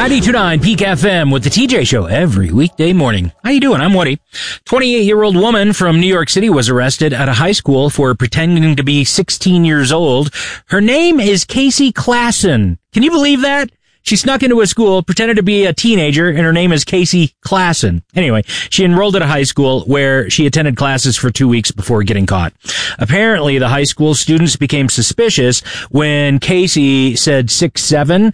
92.9 Peak FM with the TJ Show every weekday morning. How you doing? I'm Woody. 28-year-old woman from New York City was arrested at a high school for pretending to be 16 years old. Her name is Casey Klassen. Can you believe that? She snuck into a school, pretended to be a teenager, and her name is Casey Klassen. Anyway, she enrolled at a high school where she attended classes for 2 weeks before getting caught. Apparently, the high school students became suspicious when Casey said 6'7",